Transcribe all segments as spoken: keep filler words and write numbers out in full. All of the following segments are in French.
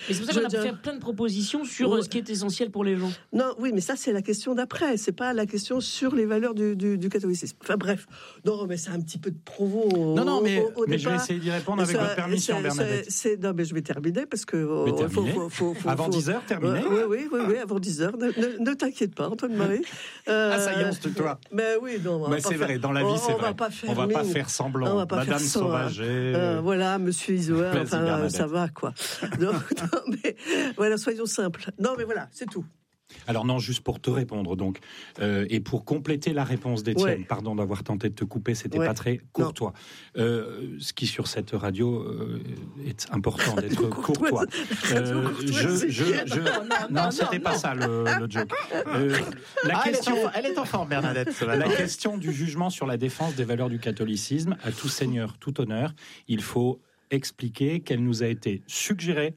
Et c'est pour ça qu'on a fait plein de propositions sur oh. ce qui est essentiel pour les gens. Non, oui, mais ça, c'est la question d'après. C'est pas la question sur les valeurs du, du, du catholicisme. Enfin, bref. Non, mais c'est un petit peu de provo. Au, non, non, mais, au, au mais je vais essayer d'y répondre avec ça, votre permission, c'est, Bernadette. C'est, c'est, non, mais je vais terminer parce que. Mais euh, faut, faut, faut, faut, avant faut, dix heures, terminé euh, Oui, oui, oui, oui, avant dix heures. Ne, ne, ne t'inquiète pas, Antoine-Marie. Euh, ah, ça y est, on se tutoie. Mais oui, non. Mais c'est faire, vrai, dans la vie, on, c'est on vrai. Va pas faire on va pas faire semblant. On va pas Madame faire Sauvager. Euh, voilà, Monsieur Isoard. Enfin, ça va, quoi. Non, non, mais voilà, soyons simples. Non, mais voilà, c'est tout. Alors non, juste pour te répondre donc, euh, et pour compléter la réponse d'Étienne, ouais. pardon d'avoir tenté de te couper, c'était ouais. pas très courtois. Euh, ce qui sur cette radio euh, est important d'être courtois. Euh, je, je, je, non, non, non, c'était non, pas non. ça le, le joke. Euh, la ah, question, elle est en forme, Bernadette. La question du jugement sur la défense des valeurs du catholicisme, à tout seigneur, tout honneur, il faut expliquer qu'elle nous a été suggérée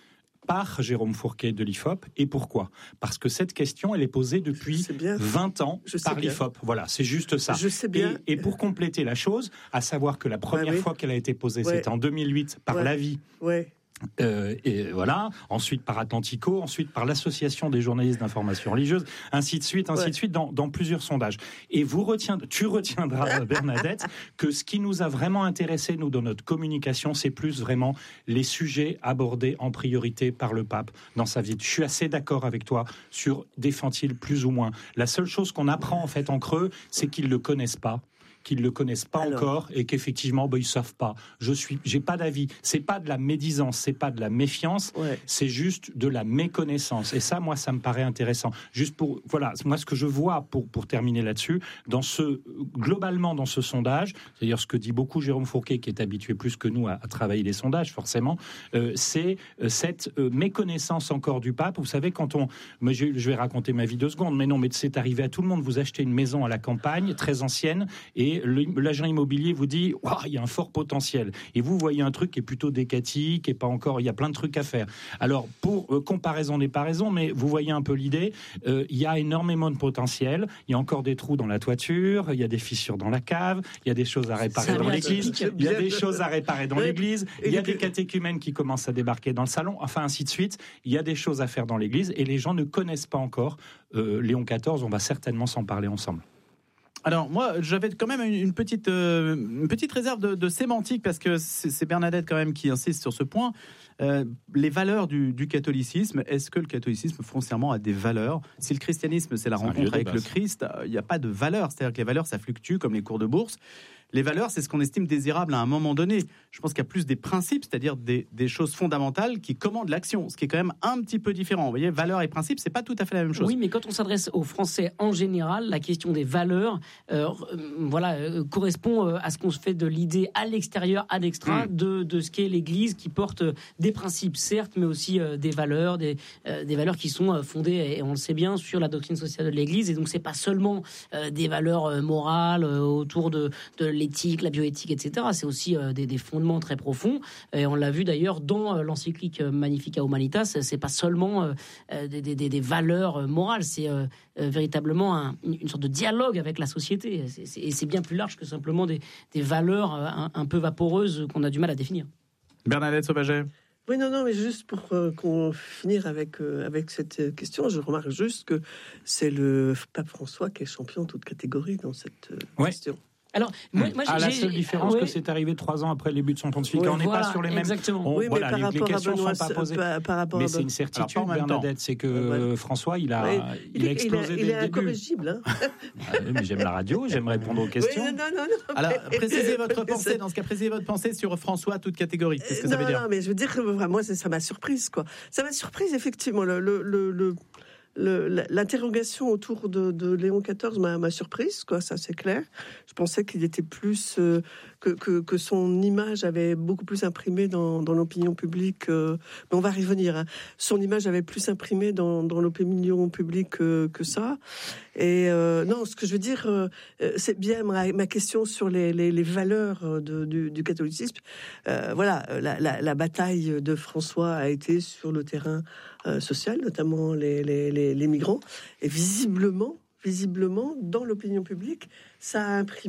par Jérôme Fourquet de l'I F O P. Et pourquoi ? Parce que cette question, elle est posée depuis vingt ans par l'I F O P. Voilà, c'est juste ça. Je sais bien. Et, et pour compléter la chose, à savoir que la première ah, oui. fois qu'elle a été posée, ouais. c'était en deux mille huit par ouais. l'Avis. Ouais. Euh, et voilà, ensuite par Atlantico, ensuite par l'Association des journalistes d'information religieuse, ainsi de suite, ainsi ouais. de suite, dans, dans plusieurs sondages. Et vous retiendrez, tu retiendras, Bernadette, que ce qui nous a vraiment intéressé, nous, dans notre communication, c'est plus vraiment les sujets abordés en priorité par le pape dans sa vie. Je suis assez d'accord avec toi sur défend-il plus ou moins. La seule chose qu'on apprend, en fait, en creux, c'est qu'ils le connaissent pas. qu'ils le connaissent pas Alors. encore et qu'effectivement bah, ils savent pas. Je suis, j'ai pas d'avis. C'est pas de la médisance, c'est pas de la méfiance, ouais. c'est juste de la méconnaissance. Et ça, moi, ça me paraît intéressant. Juste pour, voilà, moi ce que je vois pour pour terminer là-dessus, dans ce globalement dans ce sondage, c'est-à-dire ce que dit beaucoup Jérôme Fourquet, qui est habitué plus que nous à, à travailler les sondages, forcément, euh, c'est euh, cette euh, méconnaissance encore du pape. Vous savez, quand on, mais je, je vais raconter ma vie deux secondes, mais non, mais c'est arrivé à tout le monde. Vous achetez une maison à la campagne, très ancienne, et Et l'agent immobilier vous dit « Waouh, il y a un fort potentiel ». Et vous voyez un truc qui est plutôt décati, qui est pas encore... Il y a plein de trucs à faire. Alors, pour euh, comparaison n'est pas raison, mais vous voyez un peu l'idée. Euh, il y a énormément de potentiel. Il y a encore des trous dans la toiture. Il y a des fissures dans la cave. Il y a des choses à réparer dans l'église. Il y a des choses à réparer dans l'église. Il y a des catéchumènes qui commencent à débarquer dans le salon. Enfin, ainsi de suite. Il y a des choses à faire dans l'église. Et les gens ne connaissent pas encore euh, Léon quatorze. On va certainement s'en parler ensemble. Alors moi j'avais quand même une petite euh, une petite réserve de, de sémantique parce que c'est, c'est Bernadette quand même qui insiste sur ce point. Euh, les valeurs du, du catholicisme, est-ce que le catholicisme foncièrement a des valeurs ? Si le christianisme c'est la c'est rencontre avec le Christ, il n'y a pas de valeurs. C'est-à-dire que les valeurs ça fluctue comme les cours de bourse. Les valeurs, c'est ce qu'on estime désirable à un moment donné. Je pense qu'il y a plus des principes, c'est-à-dire des, des choses fondamentales qui commandent l'action, ce qui est quand même un petit peu différent. Vous voyez, valeurs et principes, c'est pas tout à fait la même chose. Oui, mais quand on s'adresse aux Français en général, la question des valeurs, euh, voilà, euh, correspond euh, à ce qu'on se fait de l'idée à l'extérieur, à l'extra, mmh. de, de ce qu'est l'Église, qui porte des principes, certes, mais aussi euh, des valeurs, des, euh, des valeurs qui sont fondées, et on le sait bien, sur la doctrine sociale de l'Église. Et donc, c'est pas seulement euh, des valeurs euh, morales euh, autour de, de l'éthique, la bioéthique, et cetera. C'est aussi euh, des, des fondements très profonds. Et on l'a vu d'ailleurs dans euh, l'encyclique Magnificat Humanitas. C'est pas seulement euh, des, des, des valeurs morales, c'est euh, euh, véritablement un, une, une sorte de dialogue avec la société. C'est, c'est, et c'est bien plus large que simplement des, des valeurs euh, un, un peu vaporeuses qu'on a du mal à définir. Bernadette Sauvager. Oui, non, non, mais juste pour euh, qu'on finisse avec, euh, avec cette question, je remarque juste que c'est le pape François qui est champion toute catégorie dans cette euh, ouais. question. Alors, moi, moi à j'ai, la seule différence ouais. que c'est arrivé trois ans après le début de son pontificat. Oui, on n'est voilà, pas sur les mêmes. Exactement. On, oui, mais voilà, par les, rapport les questions à Benoît, ne sont pas posées. Par, par rapport mais à c'est une certitude, Alors, Bernadette, c'est que euh, François, il a, oui. il, il a explosé il a, dès il le est début. incorrigible. Hein. Ah, mais j'aime la radio, j'aime répondre aux questions. Oui, non, non, non, Alors, précisez votre pensée. Dans ce cas, précisez votre pensée sur François, toute catégorie. Qu'est-ce que non, ça veut dire ? Non, mais je veux dire que moi, ça m'a surprise, quoi. Ça m'a surprise, effectivement. Le, le, le, le... Le, l'interrogation autour de, de Léon quatorze m'a, m'a surprise, quoi, ça c'est clair. Je pensais qu'il était plus euh, que, que, que son image avait beaucoup plus imprimé dans, dans l'opinion publique. Euh, mais on va y revenir. Hein. Son image avait plus imprimé dans, dans l'opinion publique que, que ça. Et euh, non, ce que je veux dire, euh, c'est bien ma, ma question sur les, les, les valeurs de, du, du catholicisme. Euh, voilà, la, la, la bataille de François a été sur le terrain euh, social, notamment les, les, les les migrants, et visiblement, visiblement, dans l'opinion publique, ça a imprimé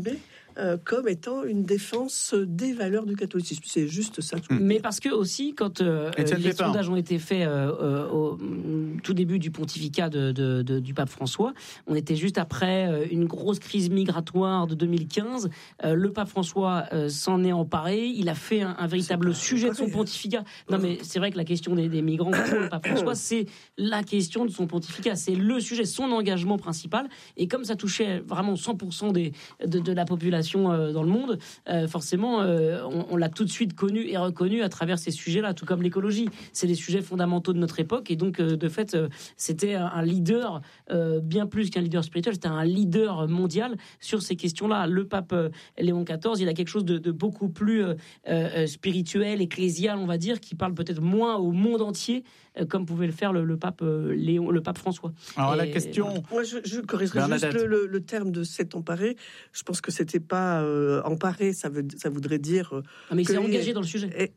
euh, comme étant une défense des valeurs du catholicisme. C'est juste ça. Mais parce que aussi, quand euh, les Pépin. sondages ont été faits euh, euh, au tout début du pontificat de, de, de, du pape François, on était juste après euh, une grosse crise migratoire de deux mille quinze. Euh, le pape François euh, s'en est emparé. Il a fait un, un véritable sujet de son pontificat. Non, mais c'est vrai que la question des, des migrants pour le pape François, c'est la question de son pontificat. C'est le sujet, son engagement principal. Et comme ça touchait vraiment cent pour cent des, de, de la population euh, dans le monde, euh, forcément, euh, on, on l'a tout de suite connu et reconnu à travers ces sujets-là, tout comme l'écologie. C'est des sujets fondamentaux de notre époque. Et donc, euh, de fait, euh, c'était un leader, euh, bien plus qu'un leader spirituel, c'était un leader mondial sur ces questions-là. Le pape euh, Léon quatorze, il a quelque chose de, de beaucoup plus euh, euh, spirituel, ecclésial, on va dire, qui parle peut-être moins au monde entier, euh, comme pouvait le faire le, le pape euh, Léon, le pape François. Alors et, la question... Voilà. Moi, je, je corrigerai juste le, le, le terme de s'être emparé. Je pense que c'était pas euh, emparé, ça, veut, ça voudrait dire... Euh, ah, mais il s'est engagé est, dans le sujet. Est,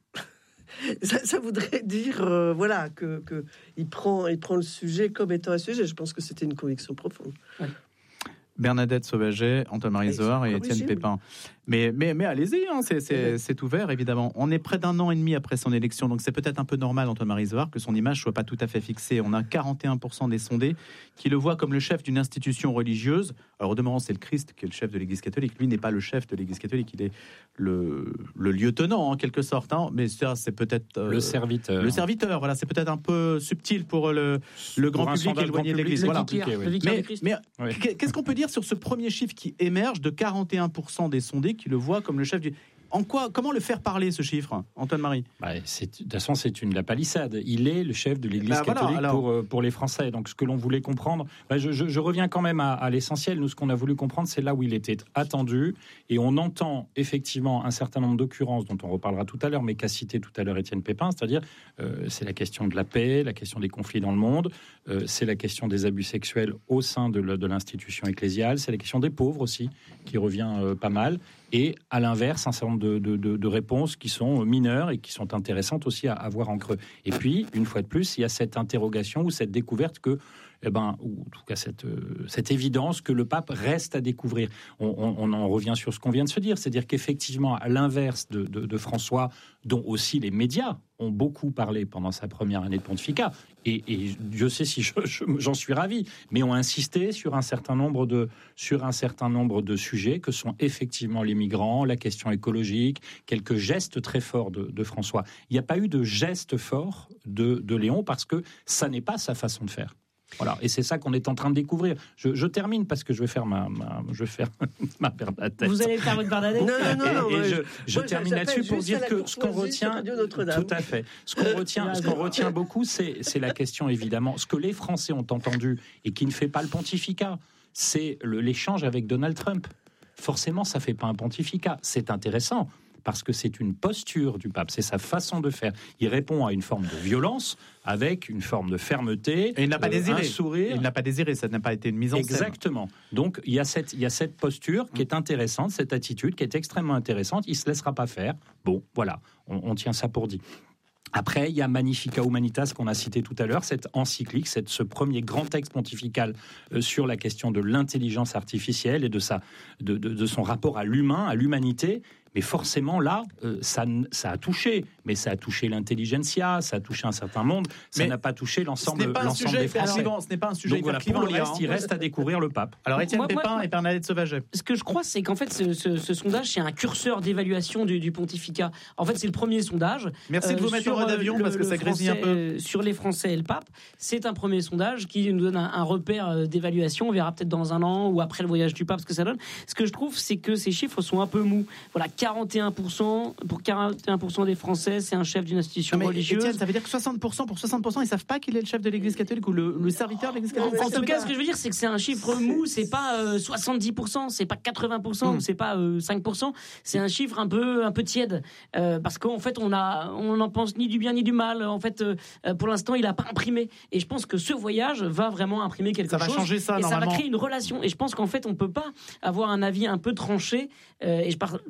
Ça, ça voudrait dire, euh, voilà, que, que il prend, il prend le sujet comme étant un sujet. Je pense que c'était une conviction profonde. Ouais. Bernadette Sauvaget, Antoine-Marie Zohar et Étienne Pépin. Mais, mais, mais allez-y, hein, c'est, c'est, c'est ouvert, évidemment. On est près d'un an et demi après son élection, donc c'est peut-être un peu normal, Antoine-Marie Zohar, que son image ne soit pas tout à fait fixée. On a quarante et un pour cent des sondés qui le voient comme le chef d'une institution religieuse. Alors, au demeurant, c'est le Christ qui est le chef de l'Église catholique. Lui n'est pas le chef de l'Église catholique, il est le, le lieutenant, en quelque sorte. Hein. Mais ça, c'est peut-être... Euh, le serviteur. Le serviteur, voilà. C'est peut-être un peu subtil pour le, le grand pour public éloigné de l'Église. Le Voilà. vicaire, oui. le vicaire Mais, du Christ. mais Oui. qu'est-ce qu'on peut dire sur ce premier chiffre qui émerge de quarante et un pour cent des sondés qui le voient comme le chef du... En quoi, comment le faire parler, ce chiffre, Antoine-Marie? Bah, c'est, de toute façon, c'est une la palissade. Il est le chef de l'Église bah, voilà, catholique alors... pour, euh, pour les Français. Donc, ce que l'on voulait comprendre, bah, je, je, je reviens quand même à, à l'essentiel. Nous, ce qu'on a voulu comprendre, c'est là où il était attendu. Et on entend effectivement un certain nombre d'occurrences dont on reparlera tout à l'heure, mais qu'a cité tout à l'heure Étienne Pépin, c'est-à-dire euh, c'est la question de la paix, la question des conflits dans le monde, euh, c'est la question des abus sexuels au sein de, le, de l'institution ecclésiale, c'est la question des pauvres aussi, qui revient euh, pas mal. Et à l'inverse, un certain nombre de, de, de, de réponses qui sont mineures et qui sont intéressantes aussi à, à voir en creux. Et puis, une fois de plus, il y a cette interrogation ou cette découverte que, eh ben, ou en tout cas cette, euh, cette évidence que le pape reste à découvrir. On, on, on en revient sur ce qu'on vient de se dire, c'est-à-dire qu'effectivement, à l'inverse de, de, de François, dont aussi les médias ont beaucoup parlé pendant sa première année de pontificat, et, et Dieu sait si je, je, j'en suis ravi, mais ont insisté sur un certain nombre de, sur un certain nombre de sujets que sont effectivement les migrants, la question écologique, quelques gestes très forts de, de François. Il n'y a pas eu de geste fort de, de Léon parce que ça n'est pas sa façon de faire. Voilà, et c'est ça qu'on est en train de découvrir. Je, je termine parce que je vais faire ma, ma je vais faire ma Bernadette. Vous allez faire votre Bernadette. Non, non, non. Et, non et je, je, je moi, termine là-dessus pour dire que ce qu'on retient, tout à fait, ce qu'on retient, ce qu'on retient beaucoup, c'est, c'est la question évidemment, ce que les Français ont entendu et qui ne fait pas le pontificat, c'est le, l'échange avec Donald Trump. Forcément, ça fait pas un pontificat. C'est intéressant. Parce que c'est une posture du pape, c'est sa façon de faire. Il répond à une forme de violence avec une forme de fermeté, et il n'a pas euh, désiré. un sourire. Il n'a pas désiré, ça n'a pas été une mise en scène. Exactement. Donc il y a cette, il y a cette posture qui est intéressante, cette attitude qui est extrêmement intéressante. Il se laissera pas faire. Bon, voilà, on, on tient ça pour dit. Après, il y a Magnificat Humanitas qu'on a cité tout à l'heure, cette encyclique, cette, ce premier grand texte pontifical euh, sur la question de l'intelligence artificielle et de, sa, de, de, de son rapport à l'humain, à l'humanité. Mais forcément, là, euh, ça, ça a touché. Mais ça a touché l'intelligentsia, ça a touché un certain monde. Ça mais n'a pas touché l'ensemble, ce n'est pas l'ensemble un sujet des Français. clivant, ce n'est pas un sujet Donc voilà, clivant, pour le Léa, reste, hein. il reste à découvrir le pape. Alors, Étienne Moi, moi, Pépin moi, et Bernadette Sauvaget. Ce que je crois, c'est qu'en fait, ce, ce, ce sondage, c'est un curseur d'évaluation du, du pontificat. En fait, c'est le premier sondage. Merci de vous mettre sur, en mode avion, parce que ça grésille un peu. euh, Sur les Français et le pape, c'est un premier sondage qui nous donne un, un repère d'évaluation. On verra peut-être dans un an ou après le voyage du pape ce que ça donne. Ce que je trouve, c'est que ces chiffres sont un peu mous. Voilà, quarante et un pour cent pour quarante et un pour cent des Français, c'est un chef d'une institution Non, mais religieuse. Étienne, ça veut dire que soixante pour cent pour soixante pour cent, ils savent pas qu'il est le chef de l'Église catholique ou le, le serviteur de l'Église catholique. En tout cas, ce que je veux dire, c'est que c'est un chiffre mou. C'est pas euh, soixante-dix pour cent, c'est pas quatre-vingts pour cent, Mm. ou c'est pas euh, cinq pour cent. C'est un chiffre un peu, un peu tiède, euh, parce qu'en fait, on a, on n'en pense ni du bien ni du mal. En fait, euh, pour l'instant, il a pas imprimé. Et je pense que ce voyage va vraiment imprimer quelque Ça chose. va changer ça, et normalement. ça va créer une relation. Et je pense qu'en fait, on peut pas avoir un avis un peu tranché. Euh, et je parle des Français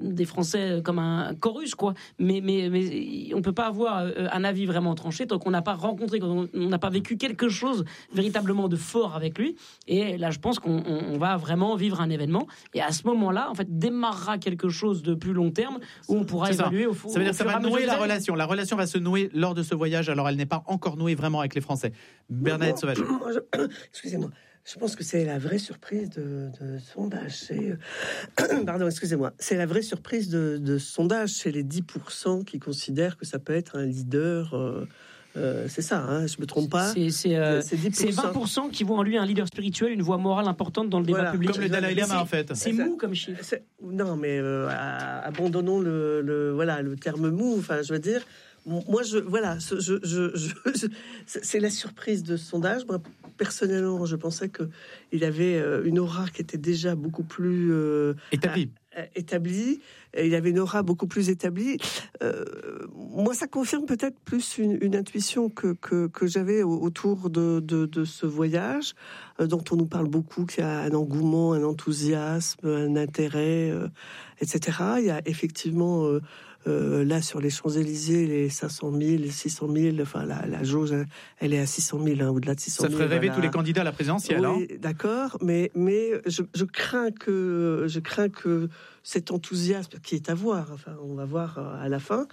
Français comme un chorus, quoi. Mais, mais, mais on peut pas avoir un avis vraiment tranché tant qu'on n'a pas rencontré, quand on n'a pas vécu quelque chose véritablement de fort avec lui. Et là, je pense qu'on on, on va vraiment vivre un événement. Et à ce moment-là, en fait, démarrera quelque chose de plus long terme où on pourra C'est évaluer ça. au fond. Ça veut dire que ça va nouer la années. relation. La relation va se nouer lors de ce voyage. Alors, elle n'est pas encore nouée vraiment avec les Français. Bernadette Sauvage. Excusez-moi. Je pense que c'est la vraie surprise de, de sondage. C'est, pardon, excusez-moi. C'est la vraie surprise de, de sondage. C'est les dix pour cent qui considèrent que ça peut être un leader. Euh, euh, c'est ça, hein, je me trompe pas. C'est, c'est, euh, c'est, c'est vingt pour cent qui voient en lui un leader spirituel, une voix morale importante dans le débat voilà, public. Comme le Dalai Lama, en fait. C'est mou comme chiffre. C'est, non, mais euh, abandonnons le, le, voilà, le terme mou. Enfin, je veux dire. Moi, je voilà, je, je, je, je, c'est la surprise de ce sondage. Moi, personnellement, je pensais que il avait une aura qui était déjà beaucoup plus euh, établie. établie. Il avait une aura beaucoup plus établie. Euh, moi, ça confirme peut-être plus une, une intuition que, que, que j'avais autour de, de, de ce voyage, euh, dont on nous parle beaucoup, qu'il y a un engouement, un enthousiasme, un intérêt, euh, et cetera. Il y a effectivement euh, Euh, là, sur les Champs-Élysées, les cinq cent mille, six cent mille, enfin, la, la jauge, elle est à six cent mille, hein, au-delà de six cent mille. Ça ferait rêver voilà. tous les candidats à la présidentielle. Oui, hein. D'accord, mais, mais je, je, crains que, je crains que cet enthousiasme, qui est à voir, enfin, on va voir à la fin,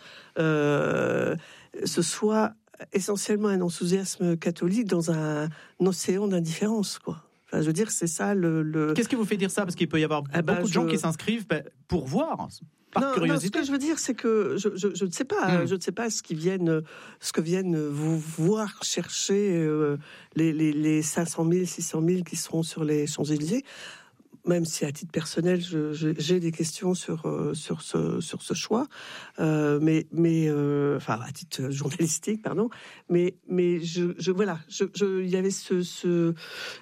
euh, ce soit essentiellement un enthousiasme catholique dans un, un océan d'indifférence, quoi. Enfin, je veux dire, c'est ça le... le... Qu'est-ce qui vous fait dire ça ? Parce qu'il peut y avoir ah beaucoup ben, de gens je... qui s'inscrivent pour voir... Par non, curiosité. non, ce que je veux dire, c'est que je, je, je ne sais pas, mmh. je ne sais pas ce qui viennent, ce que viennent vous voir chercher euh, les, les, les cinq cent mille, six cent mille qui seront sur les Champs-Élysées. Même si à titre personnel, je, je, j'ai des questions sur euh, sur ce sur ce choix, euh, mais mais euh, enfin à titre journalistique, pardon. Mais mais je, je voilà, je, je il y avait ce ce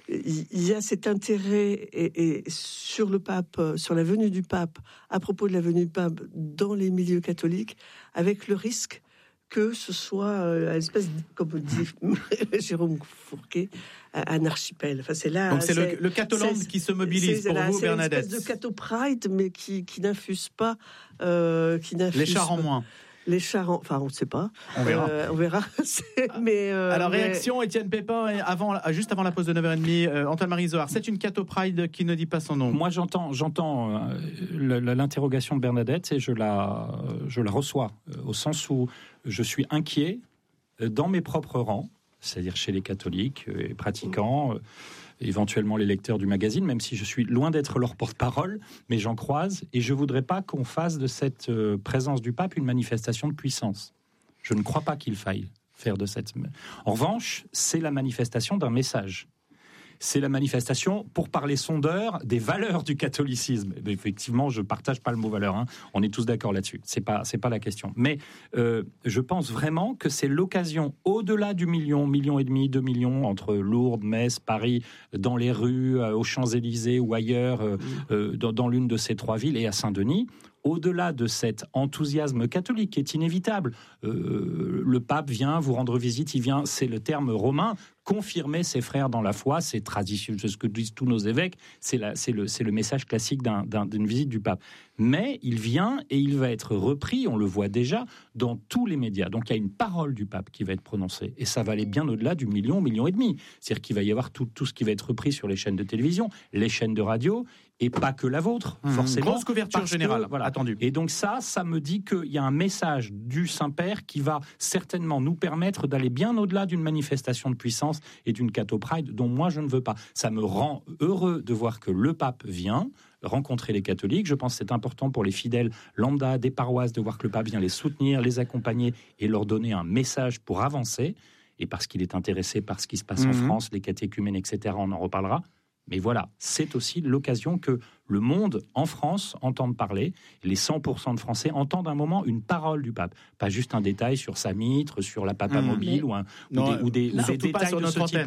il y a cet intérêt et, et sur le pape, sur la venue du pape, à propos de la venue du pape dans les milieux catholiques, avec le risque que ce soit une espèce, de, comme dit Jérôme Fourquet, un archipel. Enfin, c'est là. Donc c'est, c'est le, le Catoland qui se mobilise pour là, vous, c'est Bernadette. C'est une espèce de Cato Pride, mais qui, qui n'infuse pas. Euh, qui n'infuse les chars en moins. Les chars, en... enfin, on ne sait pas. On verra. Euh, on verra. mais euh, alors, mais... réaction, Étienne Pépin, avant, juste avant la pause de neuf heures trente, euh, Antoine-Marie Zohar. C'est une Cato Pride qui ne dit pas son nom. Moi, j'entends, j'entends euh, le, l'interrogation de Bernadette et je la, je la reçois, euh, au sens où je suis inquiet euh, dans mes propres rangs, c'est-à-dire chez les catholiques et pratiquants, euh, éventuellement les lecteurs du magazine, même si je suis loin d'être leur porte-parole, mais j'en croise, et je ne voudrais pas qu'on fasse de cette euh, présence du pape une manifestation de puissance. Je ne crois pas qu'il faille faire de cette... En revanche, c'est la manifestation d'un message. C'est la manifestation, pour parler sondeur, des valeurs du catholicisme. Et effectivement, je ne partage pas le mot valeur, hein. On est tous d'accord là-dessus, c'est pas, c'est pas la question. Mais euh, je pense vraiment que c'est l'occasion, au-delà du million, million et demi, deux millions, entre Lourdes, Metz, Paris, dans les rues, euh, aux Champs-Élysées ou ailleurs, euh, euh, dans, dans l'une de ces trois villes, et à Saint-Denis, au-delà de cet enthousiasme catholique qui est inévitable, euh, le pape vient vous rendre visite, il vient, c'est le terme romain, confirmer ses frères dans la foi, c'est traditionnel, c'est ce que disent tous nos évêques, c'est, la, c'est, le, c'est le message classique d'un, d'un, d'une visite du pape. Mais il vient et il va être repris, on le voit déjà, dans tous les médias. Donc il y a une parole du pape qui va être prononcée, et ça va aller bien au-delà du million, million et demi. C'est-à-dire qu'il va y avoir tout, tout ce qui va être repris sur les chaînes de télévision, les chaînes de radio, et pas que la vôtre, mmh, forcément. Grosse couverture générale, que, voilà. Attendu. Et donc ça, ça me dit qu'il y a un message du Saint-Père qui va certainement nous permettre d'aller bien au-delà d'une manifestation de puissance et d'une Cato Pride dont moi je ne veux pas. Ça me rend heureux de voir que le pape vient rencontrer les catholiques. Je pense que c'est important pour les fidèles lambda des paroisses de voir que le pape vient les soutenir, les accompagner et leur donner un message pour avancer. Et parce qu'il est intéressé par ce qui se passe mmh. en France, les catéchumènes, et cetera, on en reparlera. Mais voilà, c'est aussi l'occasion que le monde, en France, entende parler. Les cent pour cent de Français entendent un moment une parole du pape. Pas juste un détail sur sa mitre, sur la papa mmh. mobile, ou, un, non, ou des, ou des, ou des détails sur de notre ce antenne. type-là.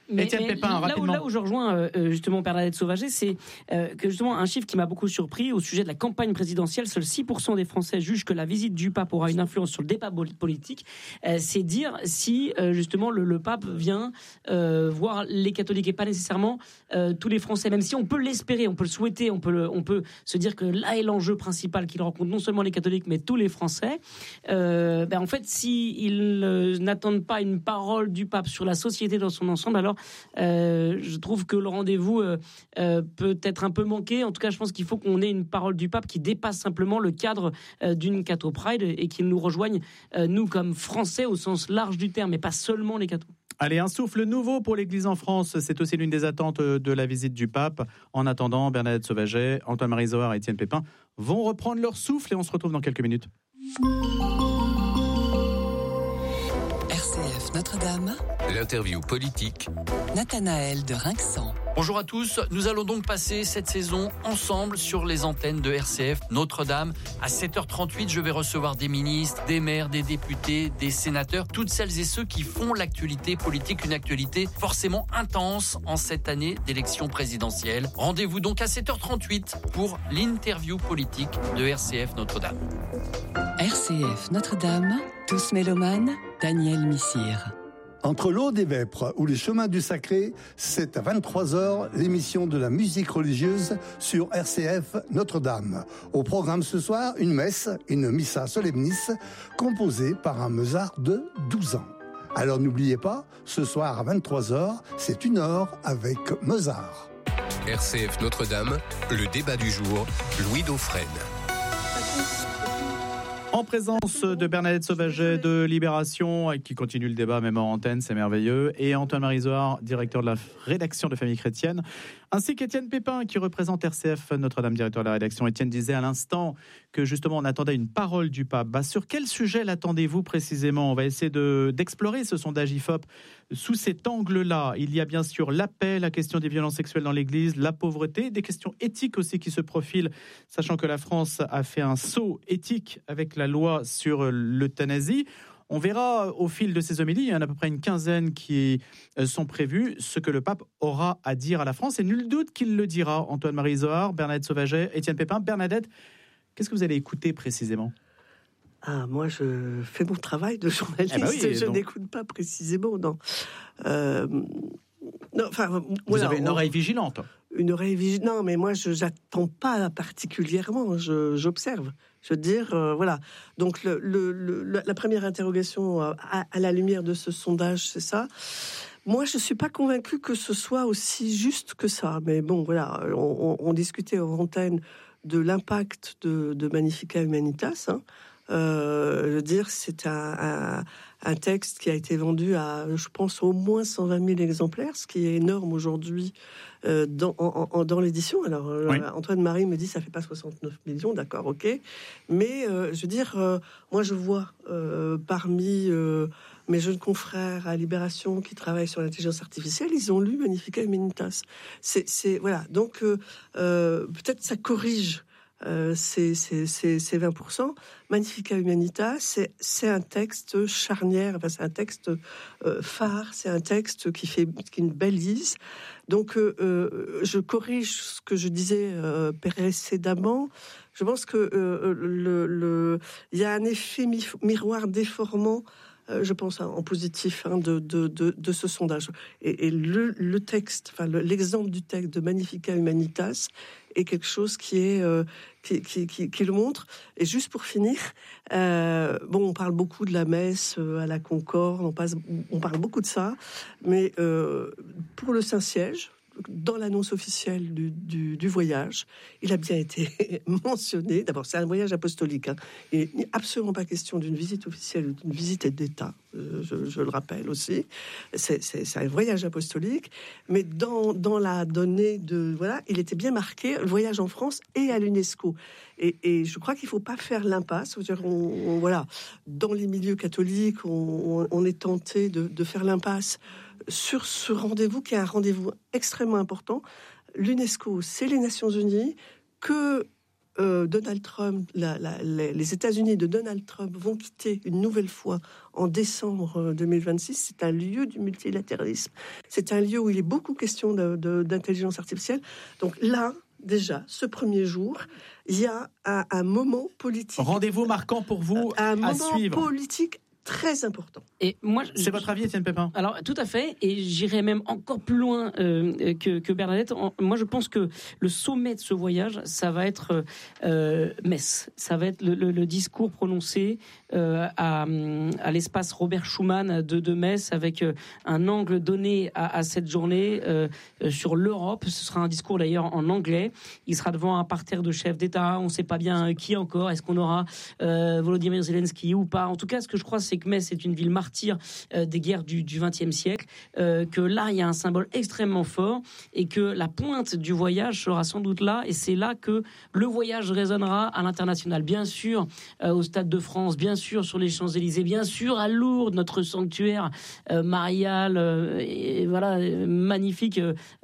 Mais, Étienne mais Pépin, là, où, rapidement. là où je rejoins euh, justement Bernadette Sauvager, c'est euh, que justement un chiffre qui m'a beaucoup surpris au sujet de la campagne présidentielle, seuls six pour cent des Français jugent que la visite du pape aura une influence sur le débat politique. Euh, c'est dire si euh, justement le, le pape vient euh, voir les catholiques et pas nécessairement euh, tous les Français, même si on peut l'espérer, on peut le souhaiter, on peut, le, on peut se dire que là est l'enjeu principal qu'il rencontre non seulement les catholiques mais tous les Français. Euh, ben en fait, s'ils euh, n'attendent pas une parole du pape sur la société dans son ensemble, alors Euh, je trouve que le rendez-vous euh, euh, peut être un peu manqué. En tout cas, je pense qu'il faut qu'on ait une parole du pape qui dépasse simplement le cadre euh, d'une Catho Pride et qu'il nous rejoigne, euh, nous, comme Français, au sens large du terme, mais pas seulement les cathos. Allez, un souffle nouveau pour l'Église en France. C'est aussi l'une des attentes de la visite du pape. En attendant, Bernadette Sauvaget, Antoine-Marie Zohar et Étienne Pépin vont reprendre leur souffle et on se retrouve dans quelques minutes. R C F Notre-Dame. L'interview politique. Nathanaël de Rinxan. Bonjour à tous, nous allons donc passer cette saison ensemble sur les antennes de R C F Notre-Dame. À sept heures trente-huit, je vais recevoir des ministres, des maires, des députés, des sénateurs, toutes celles et ceux qui font l'actualité politique, une actualité forcément intense en cette année d'élection présidentielle. Rendez-vous donc à sept heures trente-huit pour l'interview politique de R C F Notre-Dame. R C F Notre-Dame, tous mélomanes, Daniel Missire. Entre l'Aude et Vêpres ou les chemins du sacré, c'est à vingt-trois heures l'émission de la musique religieuse sur R C F Notre-Dame. Au programme ce soir, une messe, une missa solemnis, composée par un Mozart de douze ans. Alors n'oubliez pas, ce soir à vingt-trois heures, c'est une heure avec Mozart. R C F Notre-Dame, le débat du jour, Louis Dauphren. En présence de Bernadette Sauvaget de Libération, qui continue le débat même en antenne, c'est merveilleux, et Antoine-Marie Zohar, directeur de la rédaction de Famille Chrétienne, ainsi qu'Étienne Pépin, qui représente R C F Notre-Dame, directeur de la rédaction. Étienne disait à l'instant que justement on attendait une parole du pape. Bah, sur quel sujet l'attendez-vous précisément ? On va essayer de, d'explorer ce sondage I F O P sous cet angle-là. Il y a bien sûr la paix, la question des violences sexuelles dans l'Église, la pauvreté, des questions éthiques aussi qui se profilent, sachant que la France a fait un saut éthique avec la loi sur l'euthanasie. On verra au fil de ces homélies, il y en a à peu près une quinzaine qui sont prévues, ce que le pape aura à dire à la France. Et nul doute qu'il le dira. Antoine-Marie Zohar, Bernadette Sauvaget, Étienne Pépin. Bernadette, qu'est-ce que vous allez écouter précisément ? Ah, moi, je fais mon travail de journaliste. Eh ben oui, je donc... n'écoute pas précisément, non. Euh, non enfin, vous voilà, avez une on... oreille vigilante. Une oreille vigilante. Non, mais moi, je n'attends pas particulièrement. Je, j'observe. Je veux dire, euh, voilà. Donc, le, le, le, la première interrogation à, à la lumière de ce sondage, c'est ça. Moi, je ne suis pas convaincue que ce soit aussi juste que ça. Mais bon, voilà, on, on, on discutait en antenne de l'impact de, de Magnificat Humanitas. Hein. Euh, je veux dire, c'est un, un, un texte qui a été vendu à, je pense, au moins cent vingt mille exemplaires, ce qui est énorme aujourd'hui euh, dans, en, en, dans l'édition. Alors, oui. euh, Antoine-Marie me dit ça fait pas soixante-neuf millions, d'accord, ok. Mais euh, je veux dire, euh, moi je vois euh, parmi euh, mes jeunes confrères à Libération qui travaillent sur l'intelligence artificielle, ils ont lu Magnificat Humanitas. C'est, c'est voilà. Donc euh, euh, peut-être ça corrige. Euh, c'est, c'est, c'est, c'est vingt pour cent. Magnificat Humanitas, c'est, c'est un texte charnière, enfin, c'est un texte euh, phare, c'est un texte qui fait qui une balise. Donc, euh, euh, je corrige ce que je disais euh, précédemment. Je pense que euh, le, le, il y a un effet mi- miroir déformant. Euh, je pense hein, en positif hein, de, de, de, de ce sondage. Et, et le, le texte, enfin le, l'exemple du texte de Magnificat Humanitas est quelque chose qui est euh, qui, qui, qui, qui le montre. Et juste pour finir, euh, bon, on parle beaucoup de la messe euh, à la Concorde, on, passe, on parle beaucoup de ça, mais euh, pour le Saint-Siège, dans l'annonce officielle du, du, du voyage, il a bien été mentionné. D'abord, c'est un voyage apostolique. Hein. Il n'est absolument pas question d'une visite officielle ou d'une visite d'État, euh, je, je le rappelle aussi. C'est, c'est, c'est un voyage apostolique. Mais dans, dans la donnée de... Voilà, il était bien marqué, le voyage en France et à l'UNESCO. Et, et je crois qu'il ne faut pas faire l'impasse. On, on, voilà, dans les milieux catholiques, on, on est tenté de, de faire l'impasse sur ce rendez-vous qui est un rendez-vous extrêmement important. L'UNESCO, c'est les Nations Unies, que euh, Donald Trump, la, la, les, les États-Unis de Donald Trump vont quitter une nouvelle fois en décembre deux mille vingt-six, c'est un lieu du multilatéralisme. C'est un lieu où il est beaucoup question de, de, d'intelligence artificielle. Donc là, déjà, ce premier jour, il y a un, un moment politique. Rendez-vous marquant pour vous un à moment suivre. politique très important. Et moi, c'est je, votre avis, Étienne Pépin? Alors, tout à fait, et j'irai même encore plus loin euh, que, que Bernadette. En, moi, je pense que le sommet de ce voyage, ça va être euh, Metz. Ça va être le, le, le discours prononcé euh, à, à l'espace Robert Schuman de, de Metz, avec euh, un angle donné à, à cette journée euh, sur l'Europe. Ce sera un discours d'ailleurs en anglais. Il sera devant un parterre de chefs d'État. On ne sait pas bien qui encore. Est-ce qu'on aura euh, Volodymyr Zelensky ou pas? En tout cas, ce que je crois, c'est que Metz est une ville martyre euh, des guerres du vingtième siècle, euh, que là, il y a un symbole extrêmement fort et que la pointe du voyage sera sans doute là, et c'est là que le voyage résonnera à l'international. Bien sûr, euh, au Stade de France, bien sûr, sur les Champs-Élysées, bien sûr, à Lourdes, notre sanctuaire euh, marial, euh, et voilà, magnifique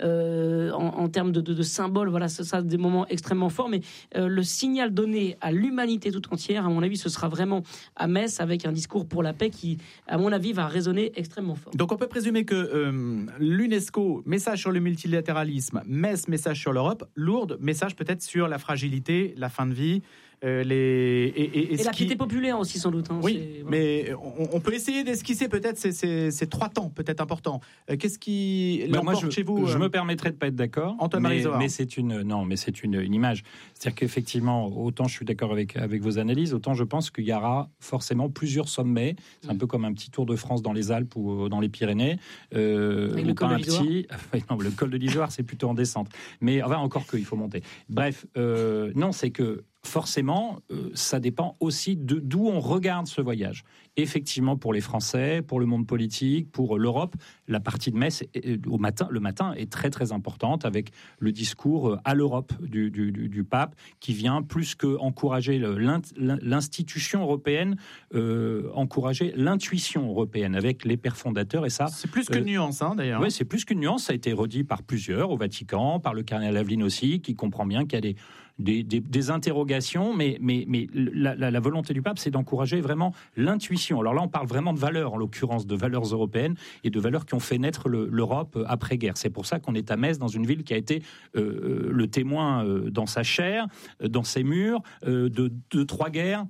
euh, en, en termes de, de, de symboles. Voilà, ça, ça, des moments extrêmement forts, mais euh, le signal donné à l'humanité tout entière, à mon avis, ce sera vraiment à Metz, avec un discours pour la paix qui, à mon avis, va résonner extrêmement fort. Donc on peut présumer que euh, l'UNESCO, message sur le multilatéralisme, Metz, message sur l'Europe, Lourdes, message peut-être sur la fragilité, la fin de vie, euh, les... Et, et, et, et la piété qui... populaire aussi, sans doute. Hein, oui, c'est... voilà. mais on, on peut essayer d'esquisser peut-être ces, ces, ces trois temps, peut-être importants. Euh, qu'est-ce qui bah l'emporte moi, je, chez vous Je euh... me permettrai de pas être d'accord. Antoine mais, Marie-Zohar. mais c'est une non, mais c'est une, une image. C'est-à-dire qu'effectivement, autant je suis d'accord avec avec vos analyses, autant je pense qu'il y aura forcément plusieurs sommets. C'est un peu comme un petit Tour de France dans les Alpes ou dans les Pyrénées. Euh, avec le col de l'Isoire. Petit... non, le col de l'Isoire, c'est plutôt en descente. Mais enfin, encore que, il faut monter. Bref, euh, non, c'est que forcément, euh, ça dépend aussi de d'où on regarde ce voyage. Effectivement, pour les Français, pour le monde politique, pour l'Europe, la partie de Metz est, au matin, le matin est très très importante, avec le discours à l'Europe du, du, du, du pape, qui vient plus que encourager l'institution européenne, euh, encourager l'intuition européenne avec les pères fondateurs. Et ça, c'est plus qu'une euh, nuance, hein, d'ailleurs. Oui, c'est plus qu'une nuance. Ça a été redit par plusieurs au Vatican, par le cardinal Aveline aussi, qui comprend bien qu'il y a des Des, des, des interrogations, mais, mais, mais la, la, la volonté du pape, c'est d'encourager vraiment l'intuition. Alors là, on parle vraiment de valeurs, en l'occurrence de valeurs européennes et de valeurs qui ont fait naître le, l'Europe après-guerre. C'est pour ça qu'on est à Metz, dans une ville qui a été euh, le témoin euh, dans sa chair, euh, dans ses murs, euh, de, de trois guerres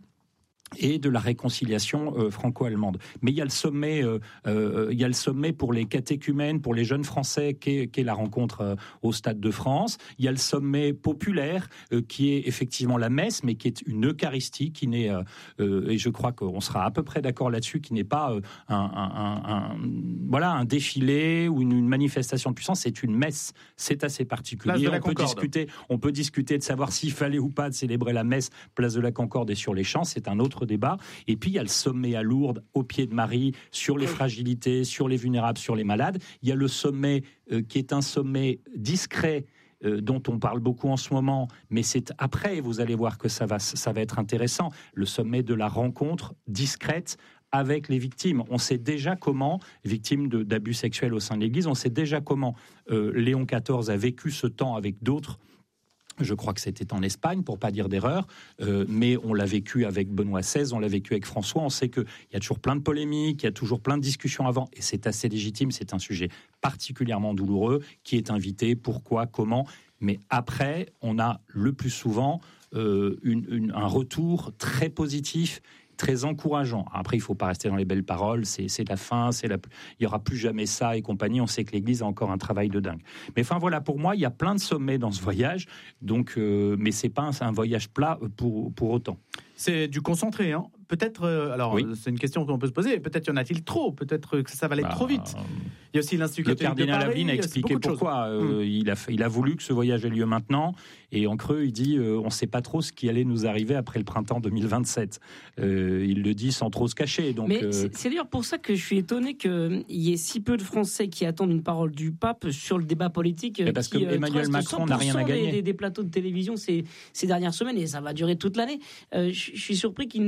et de la réconciliation euh, franco-allemande. Mais il y a le sommet, euh, euh, il y a le sommet pour les catéchumènes, pour les jeunes Français, qu'est, qu'est la rencontre euh, au Stade de France. Il y a le sommet populaire, euh, qui est effectivement la messe, mais qui est une Eucharistie, qui n'est, euh, euh, et je crois qu'on sera à peu près d'accord là-dessus, qui n'est pas euh, un, un, un, un, voilà, un défilé ou une, une manifestation de puissance. C'est une messe. C'est assez particulier. On peut discuter, on peut discuter de savoir s'il fallait ou pas de célébrer la messe place de la Concorde et sur les champs. C'est un autre débat. Et puis il y a le sommet à Lourdes, au pied de Marie, sur les fragilités, sur les vulnérables, sur les malades. Il y a le sommet euh, qui est un sommet discret, euh, dont on parle beaucoup en ce moment, mais c'est après, vous allez voir que ça va, ça va être intéressant, le sommet de la rencontre discrète avec les victimes. On sait déjà comment, victimes de, d'abus sexuels au sein de l'Église, on sait déjà comment euh, Léon quatorze a vécu ce temps avec d'autres. Je crois que c'était en Espagne, pour pas dire d'erreur, euh, mais on l'a vécu avec Benoît seize, on l'a vécu avec François. On sait qu'il y a toujours plein de polémiques, il y a toujours plein de discussions avant, et c'est assez légitime. C'est un sujet particulièrement douloureux. Qui est invité, pourquoi, comment. Mais après, on a le plus souvent euh, une, une, un retour très positif, très encourageant. Après, il ne faut pas rester dans les belles paroles, c'est, c'est la fin, c'est la... il n'y aura plus jamais ça et compagnie. On sait que l'Église a encore un travail de dingue. Mais enfin, voilà, pour moi, il y a plein de sommets dans ce voyage, donc, euh, mais ce n'est pas un, un voyage plat pour, pour autant. C'est du concentré, hein. Peut-être, euh, alors oui. C'est une question qu'on peut se poser, peut-être y en a-t-il trop, peut-être que ça va aller bah, trop vite. Il y a aussi l'Institut catholique de Paris. Le cardinal Aveline a expliqué pourquoi. Euh, hum. il, a, il a voulu que ce voyage ait lieu maintenant, et en creux, il dit euh, on ne sait pas trop ce qui allait nous arriver après le printemps deux mille vingt-sept. Euh, il le dit sans trop se cacher. Donc, Mais euh... c'est, c'est d'ailleurs pour ça que je suis étonné qu'il y ait si peu de Français qui attendent une parole du pape sur le débat politique. Mais parce qui, que Emmanuel Macron n'a rien à gagner. Des, des plateaux de télévision ces, ces dernières semaines, et ça va durer toute l'année. Euh, je, je suis surpris qu'ils n'attendent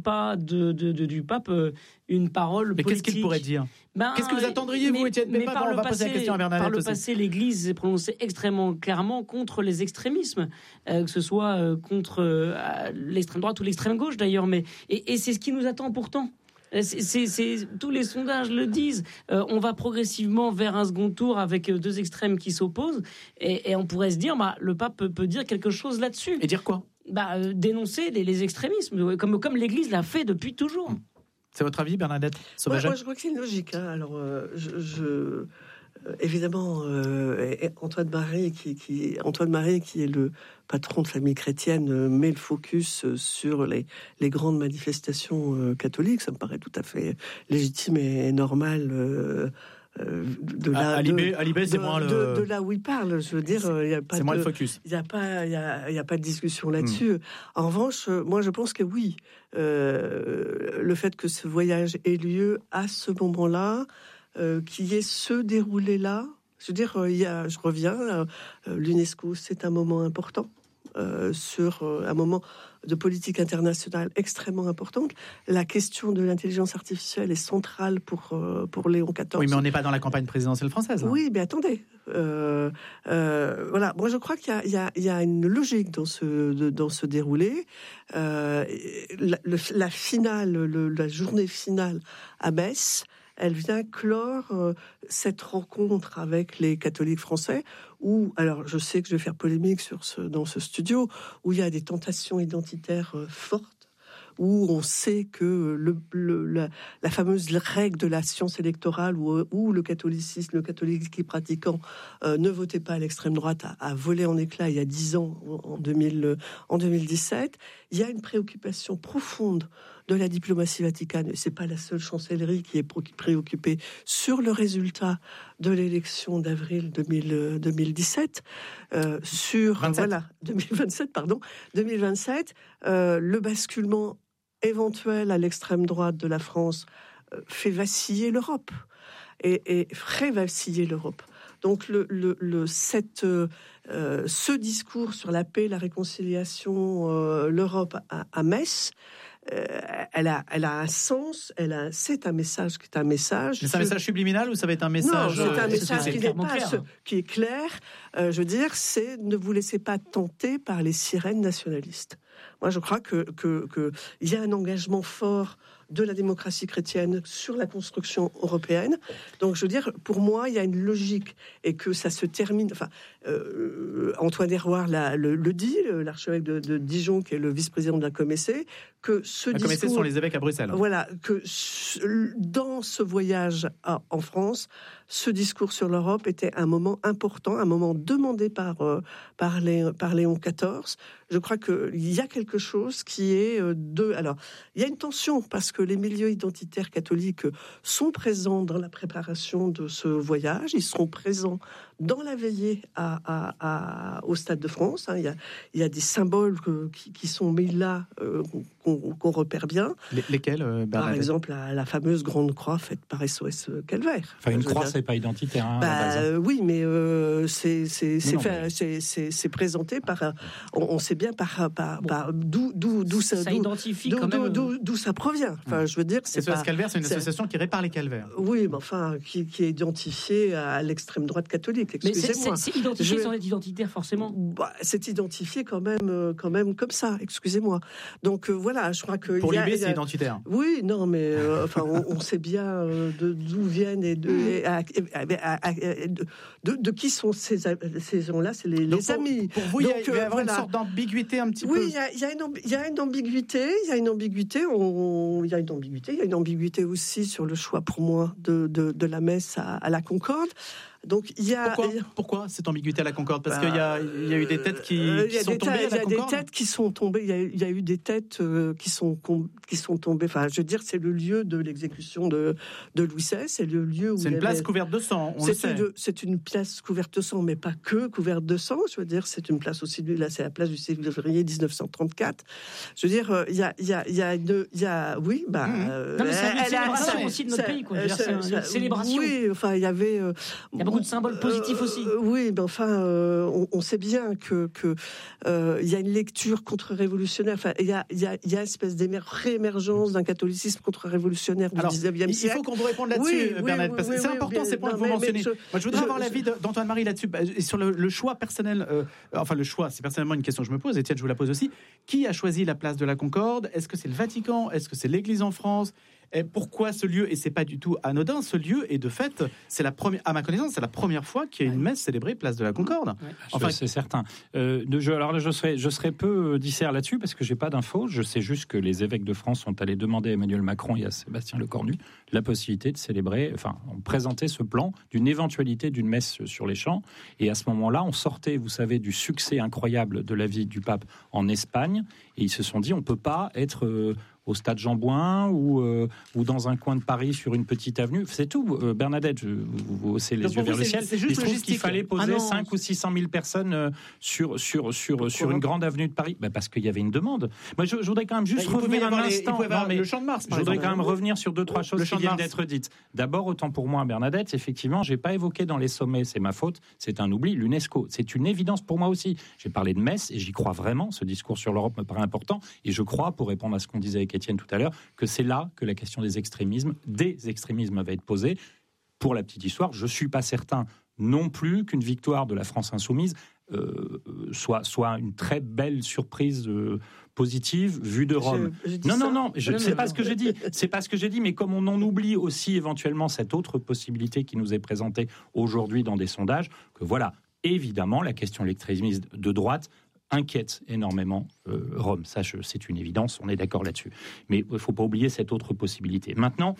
pas de, de, de, du pape euh, une parole Mais politique. qu'est-ce qu'il pourrait dire ben, Qu'est-ce que vous attendriez, mais, vous, Étienne Pépin? Par bon, le on va passé, poser la question à Bernadette par le aussi. passé, l'Église s'est prononcée extrêmement clairement contre les extrémismes, euh, que ce soit euh, contre euh, l'extrême droite ou l'extrême gauche d'ailleurs. Mais et, et c'est ce qui nous attend pourtant. C'est, c'est, c'est, tous les sondages le disent. Euh, on va progressivement vers un second tour avec deux extrêmes qui s'opposent. Et, et on pourrait se dire, bah, le pape peut, peut dire quelque chose là-dessus. Et dire quoi? Bah, euh, dénoncer les, les extrémismes, comme, comme l'Église l'a fait depuis toujours. C'est votre avis, Bernadette Sauvageat? moi, moi, je crois que c'est une logique. Hein. Alors, euh, je... je... Évidemment, euh, Antoine Marie, qui, qui, Antoine Marie, qui est le patron de Famille chrétienne, euh, met le focus sur les, les grandes manifestations euh, catholiques. Ça me paraît tout à fait légitime et normal. Euh, euh, de là, à Libé, à Libé, c'est de, moins le... de, de là où il parle. Je veux dire, il y a pas c'est de, moins le focus. Il n'y a pas, il y a, il y a pas de discussion là-dessus. Mmh. En revanche, moi, je pense que oui, euh, le fait que ce voyage ait lieu à ce moment-là. Euh, qui est ce déroulé-là. Je veux dire, il y a, je reviens, euh, l'UNESCO, c'est un moment important, euh, sur euh, un moment de politique internationale extrêmement importante. La question de l'intelligence artificielle est centrale pour, euh, pour Léon quatorze. Oui, mais on n'est pas dans la campagne présidentielle française. Hein. Oui, mais attendez. Euh, euh, voilà, moi je crois qu'il y a, il y a, il y a une logique dans ce, de, dans ce déroulé. Euh, la, le, la finale, le, la journée finale à Metz, elle vient clore euh, cette rencontre avec les catholiques français où, alors je sais que je vais faire polémique sur ce, dans ce studio, où il y a des tentations identitaires euh, fortes, où on sait que le, le, la, la fameuse règle de la science électorale où, où le catholicisme, le catholique pratiquant euh, ne votait pas à l'extrême droite a, a volé en éclats il y a dix ans, en, deux mille, en deux mille dix-sept. Il y a une préoccupation profonde de la diplomatie vaticane. C'est pas la seule chancellerie qui est préoccupée sur le résultat de l'élection d'avril deux mille dix-sept, euh, sur vingt-sept. Voilà deux mille vingt-sept pardon deux mille vingt-sept, euh, le basculement éventuel à l'extrême droite de la France euh, fait vaciller l'Europe et, et ferait vaciller l'Europe. Donc le, le, le cette, euh, ce discours sur la paix, la réconciliation, euh, l'Europe à, à Metz, euh, elle, a, elle a un sens, elle a, c'est un message qui est un message. Mais c'est un message subliminal ou ça va être un message? Non, c'est un euh, message qui, n'est pas clair. ce, qui est clair. Euh, je veux dire, c'est ne vous laissez pas tenter par les sirènes nationalistes. Moi, je crois que que, que il y a un engagement fort de la démocratie chrétienne sur la construction européenne. Donc, je veux dire, pour moi, il y a une logique et que ça se termine. Enfin, euh, Antoine Héroard l'a, le, le dit, l'archevêque de, de Dijon, qui est le vice-président de la Comessée, que ce la discours... Comessée sont les évêques à Bruxelles. Voilà, que dans ce voyage à, en France, ce discours sur l'Europe était un moment important, un moment demandé par, euh, par, les, par Léon quatorze. Je crois qu'il y a quelque chose qui est de... Alors, il y a une tension, parce que les milieux identitaires catholiques sont présents dans la préparation de ce voyage. Ils seront présents dans la veillée à, à, à, au Stade de France. Hein. Il y a, il y a des symboles que, qui, qui sont mis là, euh, qu'on, qu'on repère bien. Les, lesquels, euh, Par exemple, la, la fameuse grande croix faite par S O S Calvaire. Enfin, une Je croix, dire... c'est pas identitaire. Hein, bah, à la base. euh, oui, mais euh, c'est, c'est, c'est, non, fait, mais... c'est, c'est, c'est présenté par... On, on sait bien par, par, bon. par d'où, d'où, d'où ça, ça d'où, identifie d'où, quand même... d'où, d'où ça provient. Enfin, je veux dire, c'est S O S pas... Calvaire, c'est une c'est... association qui répare les calvaires. Oui, mais enfin, qui, qui est identifiée à l'extrême droite catholique. Excusez-moi. Mais c'est, c'est, c'est identifié je... sans être identitaire, forcément. Bah, c'est identifié quand même, quand même comme ça. Excusez-moi. Donc euh, voilà, je crois que pour Libé, c'est a... identitaire. Oui, non, mais euh, enfin, on, on sait bien euh, de, d'où viennent et de, et à, à, à, à, de, de, de qui sont ces, ces gens-là. C'est les, les pour, amis. Pour vous, il y, a, il va y avoir voilà. une sorte d'ambiguïté un petit oui, peu. Oui, il y, y, y a une ambiguïté. Il y a une ambiguïté. Il y a une ambiguïté. Il y a une ambiguïté aussi sur le choix pour moi de, de, de la messe à, à la Concorde. Donc il y a pourquoi, pourquoi cette ambiguïté à la Concorde? Parce bah, qu'il y a, il y a eu des têtes qui, euh, qui sont tombées à la Concorde. Il y a des têtes qui sont tombées. Il y a, il y a eu des têtes euh, qui sont qui sont tombées. Enfin, je veux dire, c'est le lieu de l'exécution de de Louis seize. C'est le lieu où c'est une place avait... couverte de sang. On c'est, le sait. Une, c'est une place couverte de sang, mais pas que couverte de sang. Je veux dire, c'est une place aussi. Là, c'est la place du six février dix-neuf cent trente-quatre. Je veux dire, il y a il y a il y a une, il y a oui, bah. Mmh. Euh, non, mais c'est une célébration aussi de notre pays, quoi. C'est une célébration. Oui, enfin, il y avait. Il y a beaucoup beaucoup de symboles positifs euh, aussi. Oui, mais enfin, euh, on, on sait bien que que euh, il y a une lecture contre-révolutionnaire. Enfin, il y a il y a il y a une espèce d'émergence d'un catholicisme contre-révolutionnaire du dix-neuvième siècle. Il faut qu'on vous réponde là-dessus, oui, Bernadette, oui, parce que oui, c'est oui, important oui, ces points non, que vous mais- mentionnez. mais je- Moi, je voudrais je- avoir je- l'avis de- d'Antoine-Marie là-dessus. Bah, et sur le, le choix personnel, euh, enfin le choix, c'est personnellement une question que je me pose, et tiens, je vous la pose aussi. Qui a choisi la place de la Concorde ? Est-ce que c'est le Vatican ? Est-ce que c'est l'Église en France ? Et pourquoi ce lieu ? Et c'est pas du tout anodin, ce lieu, et de fait, c'est la première, à ma connaissance, c'est la première fois qu'il y a une messe célébrée place de la Concorde. Ouais. Enfin, c'est certain. Euh, de, je, alors là, je serais, je serais peu disert là-dessus parce que j'ai pas d'infos. Je sais juste que les évêques de France sont allés demander à Emmanuel Macron et à Sébastien Lecornu la possibilité de célébrer, enfin, on présentait ce plan d'une éventualité d'une messe sur les champs. Et à ce moment-là, on sortait, vous savez, du succès incroyable de la vie du pape en Espagne. Et ils se sont dit, on peut pas être euh, au stade Jean-Bouin ou, euh, ou dans un coin de Paris sur une petite avenue. C'est tout, euh, Bernadette, je, vous, vous haussez les Donc, yeux pour vers vous, le c'est- ciel. c'est juste Il se trouve logistique. qu'il fallait poser Ah non. cinq ou six cent mille personnes euh, sur, sur, sur, sur une grande avenue de Paris. Bah parce qu'il y avait une demande. Moi, je, je voudrais quand même juste Bah, il pouvait y revenir un avoir les- il instant. pouvait y avoir Non, mais le Champ de Mars, je par voudrais exemple. quand même revenir sur deux, trois choses Le qui Champ de viennent Mars. d'être dites. D'abord, autant pour moi, Bernadette, effectivement, j'ai pas évoqué dans les sommets, c'est ma faute, c'est un oubli, l'UNESCO. C'est une évidence pour moi aussi. J'ai parlé de Metz et j'y crois vraiment. Ce discours sur l'Europe me paraît important. Et je crois, pour répondre à ce qu'on disait avec Étienne tout à l'heure, que c'est là que la question des extrémismes, des extrémismes va être posée. Pour la petite histoire, je suis pas certain non plus qu'une victoire de la France insoumise euh, soit, soit une très belle surprise euh, positive vue de Rome. Je- je dis Non, ça. non, non, je- Non, c'est non, pas non. ce que j'ai dit. C'est pas ce que j'ai dit, mais comme on en oublie aussi éventuellement cette autre possibilité qui nous est présentée aujourd'hui dans des sondages, que voilà, évidemment, la question électrémiste de droite inquiète énormément euh, Rome. Ça, je- c'est une évidence, on est d'accord là-dessus. Mais il ne faut pas oublier cette autre possibilité. Maintenant,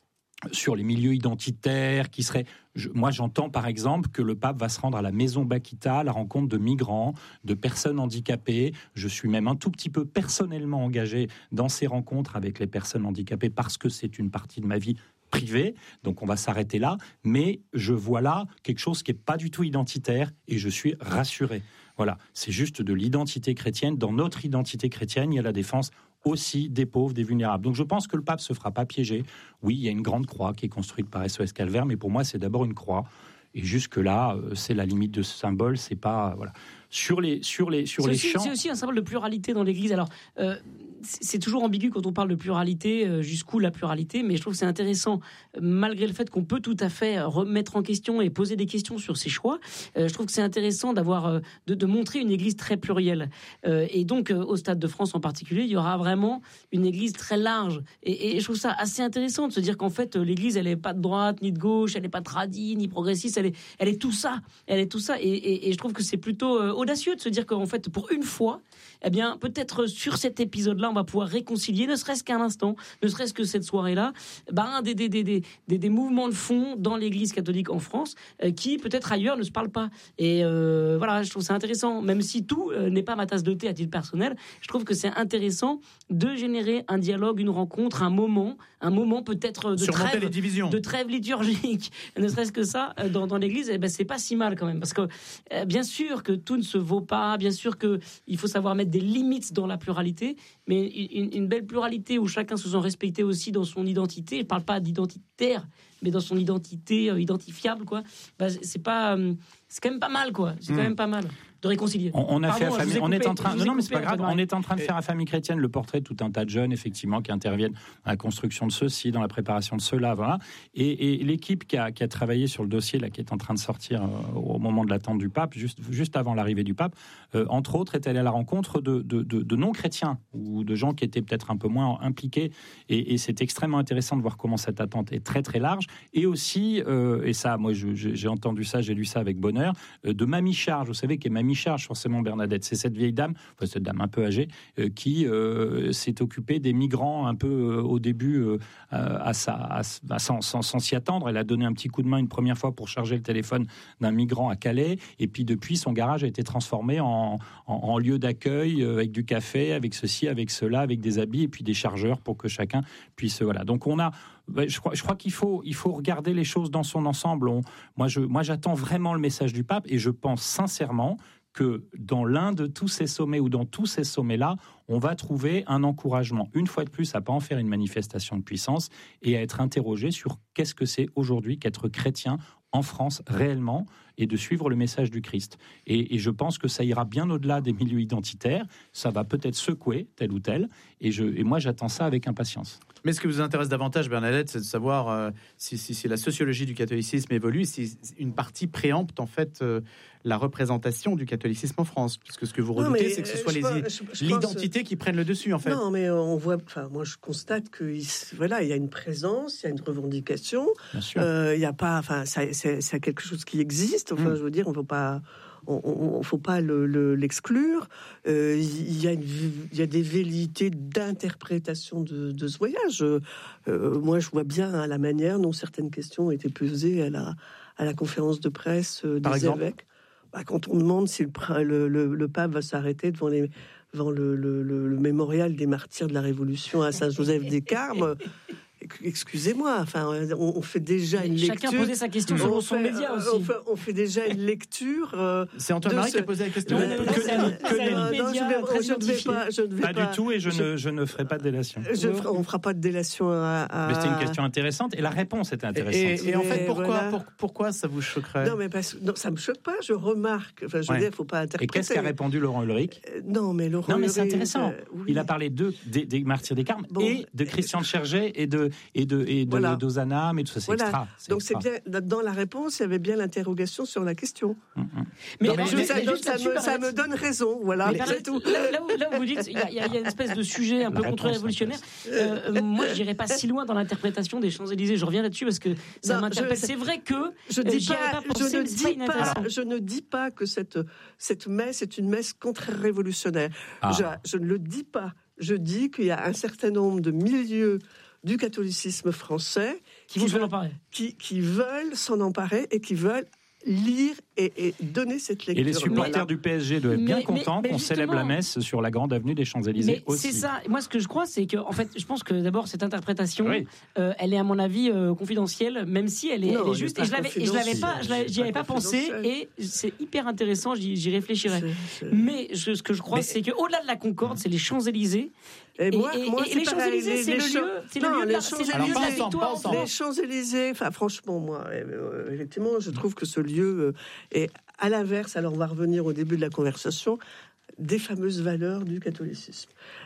sur les milieux identitaires qui seraient... Je, moi, j'entends par exemple que le pape va se rendre à la Maison Bakita à la rencontre de migrants, de personnes handicapées. Je suis même un tout petit peu personnellement engagé dans ces rencontres avec les personnes handicapées parce que c'est une partie de ma vie privée. Donc on va s'arrêter là. Mais je vois là quelque chose qui n'est pas du tout identitaire et je suis rassuré. Voilà, c'est juste de l'identité chrétienne. Dans notre identité chrétienne, il y a la défense aussi des pauvres, des vulnérables. Donc je pense que le pape se fera pas piéger. Oui, il y a une grande croix qui est construite par S O S Calvaire, mais pour moi, c'est d'abord une croix. Et jusque-là, euh, c'est la limite de ce symbole. C'est pas... Voilà. Sur les, sur les, sur C'est les aussi, chants... c'est aussi un symbole de pluralité dans l'Église. Alors, euh, c'est c'est toujours ambigu quand on parle de pluralité, euh, jusqu'où la pluralité, mais je trouve que c'est intéressant, euh, malgré le fait qu'on peut tout à fait remettre en question et poser des questions sur ses choix. Euh, je trouve que c'est intéressant d'avoir, euh, de, de montrer une Église très plurielle. Euh, et donc, euh, au Stade de France en particulier, il y aura vraiment une Église très large. Et, et je trouve ça assez intéressant de se dire qu'en fait, euh, l'Église, elle n'est pas de droite ni de gauche, elle n'est pas tradie ni progressiste, elle est, elle est tout ça. Elle est tout ça. Et, et, et je trouve que c'est plutôt euh, audacieux de se dire qu'en fait, pour une fois, eh bien, peut-être sur cet épisode-là, on va pouvoir réconcilier, ne serait-ce qu'un instant, ne serait-ce que cette soirée-là, ben, des, des, des, des, des, des mouvements de fond dans l'Église catholique en France euh, qui, peut-être ailleurs, ne se parlent pas. Et euh, voilà, je trouve ça intéressant. Même si tout euh, n'est pas ma tasse de thé à titre personnel, je trouve que c'est intéressant de générer un dialogue, une rencontre, un moment, un moment peut-être de Surmonter trêve, les divisions. de trêve liturgique, ne serait-ce que ça, euh, dans, dans l'Église, eh ben, c'est pas si mal quand même. Parce que, euh, bien sûr que tout ne se vaut pas, bien sûr qu'il faut savoir mettre des limites dans la pluralité, mais une, une belle pluralité où chacun se sent respecté aussi dans son identité. Je parle pas d'identitaire, mais dans son identité euh, identifiable, quoi. Bah, c'est pas, euh, c'est quand même pas mal, quoi. C'est quand Mm. même pas mal de réconcilier. On, on a Pardon, fait à je famille, vous ai on est coupé, en train, je vous non, ai non, mais c'est coupé, pas grave. Antoine On est en train de faire à famille chrétienne le portrait de tout un tas de jeunes, effectivement, qui interviennent à la construction de ceci, dans la préparation de cela, voilà. Et, et l'équipe qui a, qui a travaillé sur le dossier là, qui est en train de sortir euh, au moment de l'attente du pape, juste, juste avant l'arrivée du pape, euh, entre autres, est allé à la rencontre de, de, de, de non-chrétiens ou de gens qui étaient peut-être un peu moins impliqués. Et, et c'est extrêmement intéressant de voir comment cette attente est très très large. Et aussi, euh, et ça, moi, je, j'ai entendu ça, j'ai lu ça avec bonheur, euh, de Mamie Charge. Vous savez qu'est Mamie Charge, forcément, Bernadette, c'est cette vieille dame, enfin cette dame un peu âgée, euh, qui euh, s'est occupée des migrants un peu euh, au début, euh, à sa, à, à, sans, sans, sans s'y attendre. Elle a donné un petit coup de main une première fois pour charger le téléphone d'un migrant à Calais, et puis depuis, son garage a été transformé en, en, en lieu d'accueil euh, avec du café, avec ceci, avec cela, avec des habits et puis des chargeurs pour que chacun puisse... Voilà. Donc on a... Je crois, je crois qu'il faut, il faut regarder les choses dans son ensemble. On, moi, je, moi, j'attends vraiment le message du pape et je pense sincèrement que dans l'un de tous ces sommets ou dans tous ces sommets-là, on va trouver un encouragement, une fois de plus, à ne pas en faire une manifestation de puissance et à être interrogé sur qu'est-ce que c'est aujourd'hui qu'être chrétien en France réellement et de suivre le message du Christ. Et, et je pense que ça ira bien au-delà des milieux identitaires. Ça va peut-être secouer tel ou tel. Et, je, et moi, j'attends ça avec impatience. Mais ce qui vous intéresse davantage, Bernadette, c'est de savoir euh, si, si, si la sociologie du catholicisme évolue, si une partie préempte en fait euh, la représentation du catholicisme en France. Puisque ce que vous redoutez, c'est que ce soit les, pense, je, je l'identité pense, qui prenne le dessus en fait. Non, mais on voit. Enfin, moi, je constate que voilà, il y a une présence, il y a une revendication. Il euh, y a pas. Enfin, ça, c'est, c'est quelque chose qui existe. Enfin, mmh. je veux dire, on ne peut pas. On ne faut pas le, le, l'exclure. Il euh, y, y a des velléités d'interprétation de, de ce voyage. Euh, moi, je vois bien hein, la manière dont certaines questions ont été posées à la, à la conférence de presse euh, des évêques. Bah, quand on demande si le, le, le, le pape va s'arrêter devant, les, devant le, le, le, le mémorial des martyrs de la Révolution à Saint-Joseph-des-Carmes... Excusez-moi, enfin, on, on fait déjà une Chacun lecture. Chacun posait sa question sur son fait, média aussi. On fait, on fait déjà une lecture. Euh, c'est Antoine Marie ce... qui a posé la question. Non, non, que, non, que les médias très je ne vais pas, je ne vais pas, pas du tout, et je, je ne, je ne ferai pas de délation. Je, on ne fera pas de délation à. à... Mais c'était une question intéressante, et la réponse était intéressante. Et, et, et en fait, pourquoi, voilà. pour, pourquoi ça vous choquerait? Non, mais parce, non, ça me choque pas. Je remarque. Enfin, je veux ouais. dire, il faut pas interpréter. Et qu'est-ce qu'a répondu Laurent Ulrich? euh, Non, mais Laurent. Non, mais Ulrich, c'est intéressant. Euh, oui. Il a parlé de des, des martyrs des Carmes bon, et de Christian de Chergé et de et de et de voilà. d'Ozanam et tout ça. C'est voilà. extra. C'est Donc extra. c'est bien dans la réponse, il y avait bien l'interrogation sur la question. Mm-hmm. Mais, non, mais, je, mais, ça, mais donne, ça, me, ça me donne raison. Voilà. C'est tout. Là, là, où, là où vous dites, il y, y, y a une espèce de sujet un peu contre-révolutionnaire. Euh, moi, je n'irais pas si loin dans l'interprétation des Champs-Élysées. Je reviens là-dessus parce que ça non, m'interpelle. Je, c'est vrai que je, dis pas, pas, pas pensé, je, ne dis pas pas, je ne dis pas que cette cette messe est une messe contre-révolutionnaire. Ah. Je, je ne le dis pas. Je dis qu'il y a un certain nombre de milieux du catholicisme français qui, qui, veulent, qui, qui veulent s'en emparer et qui veulent lire et, et donner cette lecture. Et les supporters du P S G doivent être bien contents qu'on célèbre la messe sur la grande avenue des Champs-Élysées mais aussi. C'est ça. Moi, ce que je crois, c'est que, en fait, je pense que d'abord cette interprétation, oui. euh, elle est à mon avis euh, confidentielle, même si elle est, non, elle est juste. Et je l'avais, et je l'avais pas, j'y avais pas pensé, et c'est hyper intéressant. J'y, j'y réfléchirai. C'est, c'est... Mais je, ce que je crois, mais... c'est que au-delà de la Concorde, c'est les Champs-Élysées. Et, et, moi, et, moi, et les Champs-Élysées, c'est, c'est le lieu, c'est le lieu de la, c'est le lieu de la victoire. Les Champs-Élysées, enfin, franchement, moi, effectivement, je trouve que ce lieu est à l'inverse. Alors, on va revenir au début de la conversation des fameuses valeurs du catholicisme.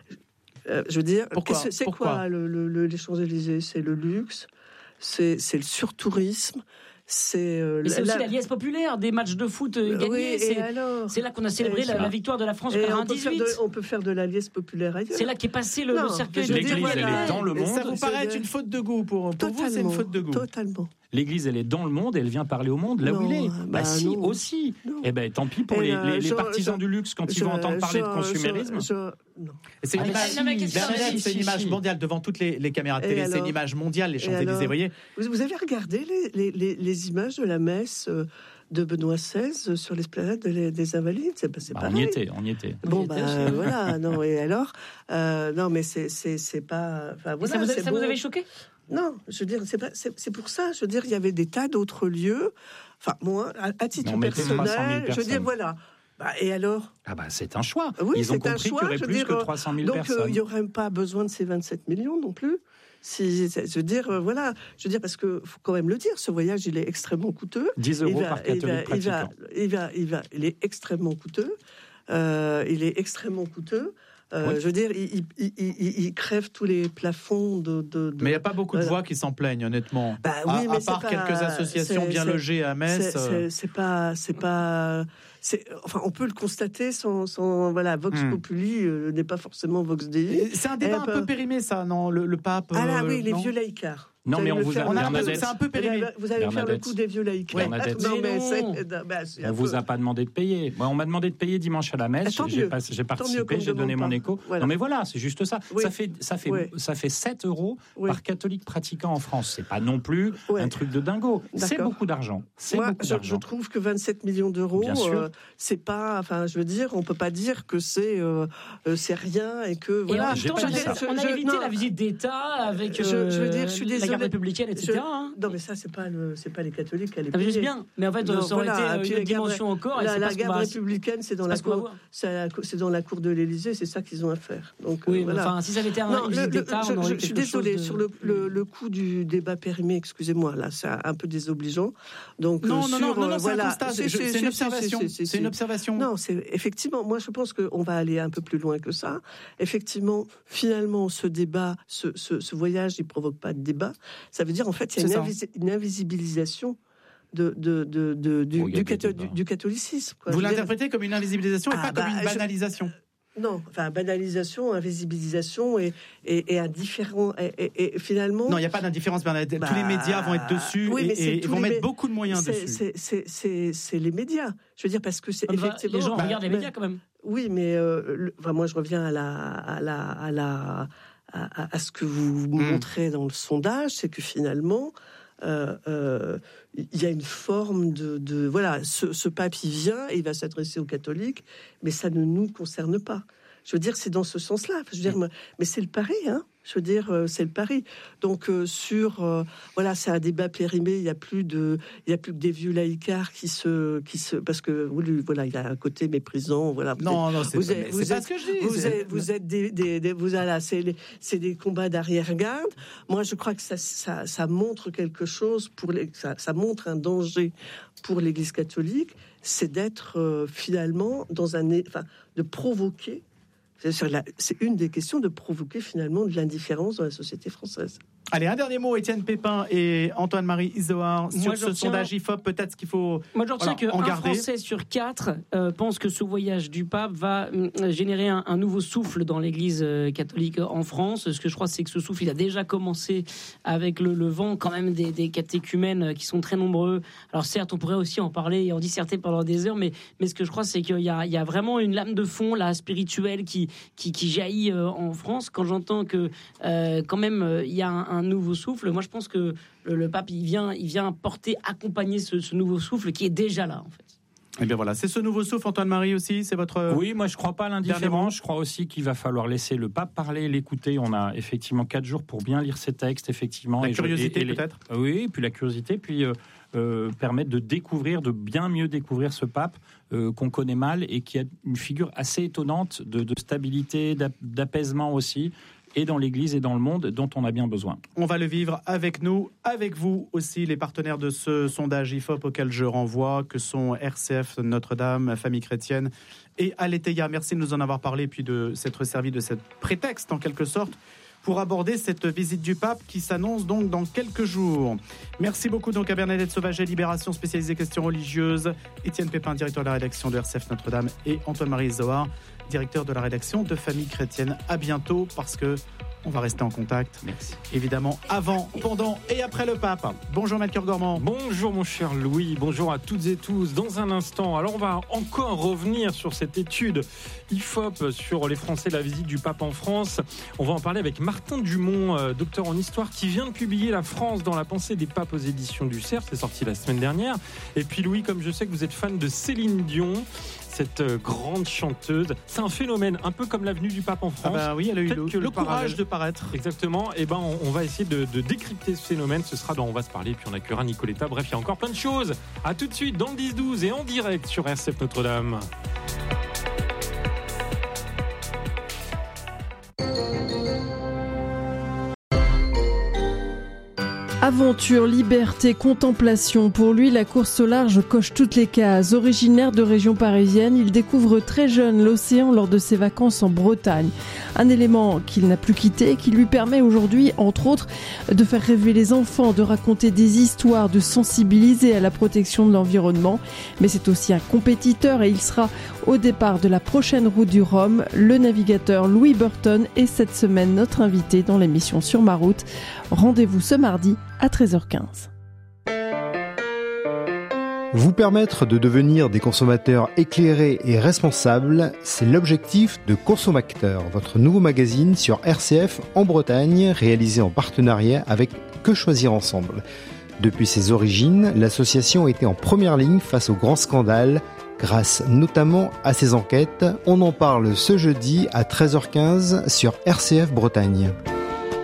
Euh, je veux dire, pourquoi, c'est pourquoi quoi le, le, le, les Champs-Élysées? C'est le luxe, c'est, c'est le surtourisme. C'est, euh, mais c'est la, aussi la liesse populaire des matchs de foot euh, gagnés. Oui, c'est, alors, c'est là qu'on a célébré la, la victoire de la France en quatre-vingt-dix-huit. On, on peut faire de la liesse populaire ailleurs. C'est là qu'est passé le, non, le cercueil de l'église. Elle est dans le monde. Ça vous paraît être une faute de goût pour, pour vous? C'est une faute de goût. Totalement. L'église, elle est dans le monde, elle vient parler au monde, là non, où il est. Bah, bah si, non. aussi. Non. Eh ben, tant pis pour les, les, les partisans je, du luxe quand je, ils vont entendre parler je, de consumérisme. Je, non. C'est une image, Bernadette, c'est une image mondiale devant toutes les, les caméras de télé. Alors, c'est une image mondiale, les Champs-Élysées. Vous voyez. Vous avez regardé les, les, les, les images de la messe de Benoît seize sur l'esplanade des Invalides? C'est, c'est bah, pareil. On y était, on y était. Bon, bah voilà. Non, et alors, euh, non, mais c'est, c'est, c'est pas. Enfin, voilà, ça vous, c'est ça bon. vous avait choqué? Non, je veux dire, c'est, pas, c'est, c'est pour ça. Je veux dire, il y avait des tas d'autres lieux. Enfin, moi, à, à titre non, personnel, je veux dire, voilà. Bah, et alors? Ah bah c'est un choix. Oui, ils ont compris choix, qu'il y aurait plus dire, que trois cent mille donc, personnes. Donc, il n'y aurait pas besoin de ces vingt-sept millions non plus. Si, je veux dire, euh, voilà. Je veux dire, parce qu'il faut quand même le dire, ce voyage, il est extrêmement coûteux. dix euros va, par catholique il va, pratiquant. Il va, il va, il va, il est extrêmement coûteux. Euh, il est extrêmement coûteux. Euh, oui. Je veux dire, il, il, il, il crève tous les plafonds de. de, de mais il n'y a pas beaucoup de voix qui s'en plaignent, honnêtement. Bah, oui, à, mais à part pas, quelques associations c'est, bien c'est, logées à Metz. C'est, c'est, c'est pas, c'est pas. C'est, enfin, on peut le constater sans, sans voilà, Vox hmm. Populi euh, n'est pas forcément Vox Dei. C'est un débat un peu périmé, ça, non, le, le pape. Ah là, euh, oui, les non vieux laïcards. Non, mais on vous a, on a l'impression que c'est un peu périmé. Vous allez faire le coup des vieux laïcs. Ouais, non, mais c'est, non, bah, c'est on vous peu... a pas demandé de payer. Moi, on m'a demandé de payer dimanche à la messe. Ah, j'ai, pas, j'ai participé, j'ai donné mon écho. Voilà. Non, mais voilà, c'est juste ça. Oui. Ça fait, ça fait, oui. ça fait sept euros oui. par catholique pratiquant en France. C'est pas non plus ouais. un truc de dingo. D'accord. C'est beaucoup d'argent. C'est Moi, beaucoup je, d'argent. Je trouve que vingt-sept millions d'euros, euh, c'est pas. Enfin, je veux dire, on peut pas dire que c'est, euh, c'est rien et que voilà. Et en même temps, on a évité la visite d'État avec. Je veux dire, je suis désolée. garde républicaine, et cetera. Je, hein. Non, mais ça, c'est pas le, c'est pas les catholiques qui allaient Ça veut payer. juste bien. Mais en fait, Non, ça aurait voilà. été Puis une la garde- dimension encore. La, et c'est la pas ce qu'on garde va- républicaine, c'est dans c'est la pas ce qu'on va cour, voir. c'est, à la- c'est dans la cour de l'Élysée, c'est ça qu'ils ont à faire. Donc, Oui, euh, mais voilà. enfin, si ça avait été un, Non, une le- visite le- d'État, je, on aurait je- eu je suis quelque chose désolée de- sur le, le, le coup du débat périmé. Excusez-moi, là, c'est un peu désobligeant. Donc, Non, euh, non, sur, non, non, euh, non, c'est voilà. un constat, Si, c'est si, c'est si, une si, observation. si, si, si. C'est une observation. Non, c'est effectivement. Moi, je pense qu'on va aller un peu plus loin que ça. Effectivement, finalement, ce débat, ce, ce, ce voyage, il provoque pas de débat. Ça veut dire, en fait, il y a C'est une, ça. invisi- une invisibilisation de, de, de, de- du, Oh, il y a du, des catho- débats. du- du catholicisme. quoi. Vous Je veux dire- l'interprétez comme une invisibilisation et Ah, pas comme bah, une je- banalisation. Non, enfin, banalisation, invisibilisation et, et, et indifférent. Et, et, et finalement. Non, il n'y a pas d'indifférence, Bernadette. Bah, Tous les médias vont être dessus oui, mais et, c'est et- et tous vont les mettre mé- beaucoup de moyens c'est, dessus. c'est, c'est, c'est, c'est les médias. Je veux dire, parce que c'est On va- effectivement. Les gens bah, regardent les bah, médias quand même. Oui, mais euh, le- enfin, moi, je reviens à la, à la, à la, à, à- à ce que vous Mm. montrez dans le sondage, c'est que finalement, euh, euh, il y a une forme de, de voilà, ce, ce pape il vient et il va s'adresser aux catholiques, mais ça ne nous concerne pas. Je veux dire, c'est dans ce sens-là. Je veux dire, mais c'est le pari, hein. Je veux dire, euh, c'est le pari. Donc euh, sur, euh, voilà, c'est un débat périmé. Il y a plus de, il y a plus que des vieux laïcards qui se, qui se, parce que oui, voilà, il y a un côté méprisant. Voilà. Vous Non, êtes- non, c'est vous pas, êtes- mais vous c'est pas êtes- ce que je dis. Vous c'est- êtes, vous êtes des, des, des- vous voilà, c'est, les- c'est des combats d'arrière-garde. Moi, je crois que ça, ça, ça montre quelque chose pour les, ça, ça montre un danger pour l'Église catholique, c'est d'être euh, finalement dans un, é- enfin, de provoquer. C'est, sur la- c'est une des questions de provoquer finalement de l'indifférence dans la société française. Allez, un dernier mot, Étienne Pépin et Antoine-Marie Isoard, sur Moi, je ce retiens- sondage I F O P, peut-être ce qu'il faut Moi, je retiens voilà, en qu'un garder. Français sur quatre euh, pense que ce voyage du pape va euh, générer un, un nouveau souffle dans l'Église euh, catholique en France. Ce que je crois, c'est que ce souffle, il a déjà commencé avec le, le vent quand même des, des catéchumènes euh, qui sont très nombreux. Alors certes, on pourrait aussi en parler et en disserter pendant des heures, mais, mais ce que je crois, c'est qu'il y a, il y a vraiment une lame de fond, là, spirituelle, qui, qui, qui jaillit euh, en France. Quand j'entends que euh, quand même, euh, il y a un, un nouveau souffle, moi, je pense que le, le pape, il vient, il vient porter, accompagner ce, ce nouveau souffle qui est déjà là, en fait. Eh bien voilà, c'est ce nouveau souffle, Antoine-Marie aussi, c'est votre... Oui, moi je crois pas à Dernier mot. l'indifférence. Je crois aussi qu'il va falloir laisser le pape parler, l'écouter. On a effectivement quatre jours pour bien lire ses textes, effectivement. La Et je- curiosité et- et les- peut-être. Oui, puis la curiosité, puis euh, euh, permettre de découvrir, de bien mieux découvrir ce pape euh, qu'on connaît mal et qui a une figure assez étonnante de, de stabilité, d'ap- d'apaisement aussi, et dans l'Église et dans le monde, dont on a bien besoin. On va le vivre avec nous, avec vous aussi, les partenaires de ce sondage I F O P auquel je renvoie, que sont R C F Notre-Dame, Famille Chrétienne et Aletheia. Merci de nous en avoir parlé, puis de s'être servi de cette prétexte, en quelque sorte, pour aborder cette visite du pape qui s'annonce donc dans quelques jours. Merci beaucoup donc à Bernadette Sauvaget, Libération spécialisée questions religieuses, Étienne Pépin, directeur de la rédaction de R C F Notre-Dame, et Antoine-Marie Isoard, directeur de la rédaction de Famille Chrétienne. À bientôt, parce que on va rester en contact. Merci. Évidemment, avant, pendant et après le pape. Bonjour Melchior Gormand. Bonjour mon cher Louis, bonjour à toutes et tous. Dans un instant, alors on va encore revenir sur cette étude I F O P sur les Français, la visite du pape en France. On va en parler avec Martin Dumont, euh, docteur en histoire, qui vient de publier La France dans la pensée des papes aux éditions du Cerf. C'est sorti la semaine dernière. Et puis Louis, comme je sais que vous êtes fan de Céline Dion, cette euh, grande chanteuse, c'est un phénomène, un peu comme l'avenue du pape en Ah France. bah oui, elle a eu Peut-être le, que le le courage parallèle- de paraître. Exactement, et ben on, on va essayer de, de décrypter ce phénomène. Ce sera dans On va se parler, puis on accueillera Nicoletta. Bref, il y a encore plein de choses. À tout de suite dans le dix douze et en direct sur R C F Notre-Dame. Aventure, liberté, contemplation. Pour lui, la course au large coche toutes les cases. Originaire de région parisienne, il découvre très jeune l'océan lors de ses vacances en Bretagne. Un élément qu'il n'a plus quitté et qui lui permet aujourd'hui, entre autres, de faire rêver les enfants, de raconter des histoires, de sensibiliser à la protection de l'environnement. Mais c'est aussi un compétiteur et il sera au départ de la prochaine route du Rhum. Le navigateur Louis Burton est cette semaine notre invité dans l'émission Sur ma route. Rendez-vous ce mardi à treize heures quinze. Vous permettre de devenir des consommateurs éclairés et responsables, c'est l'objectif de Consomacteur, votre nouveau magazine sur R C F en Bretagne, réalisé en partenariat avec Que Choisir Ensemble. Depuis ses origines, l'association était en première ligne face aux grands scandales, grâce notamment à ses enquêtes. On en parle ce jeudi à treize heures quinze sur R C F Bretagne.